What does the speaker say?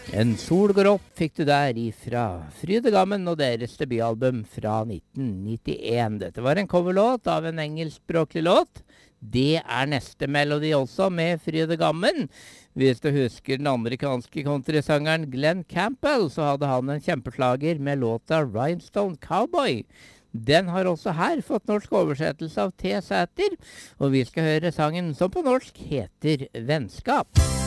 En sol går opp fikk du der ifra Frydegammen og deres debutalbum fra 1991. Dette var en coverlåt av en engelskspråklig låt. Det er neste melodi også med Frydegammen. Hvis du husker den amerikanske countrysangeren Glenn Campbell, så hadde han en kjempeslager med låta Rhinestone Cowboy. Den har også her fått norsk oversettelse av T. Sæter, og vi skal høre sangen som på norsk heter Vennskap.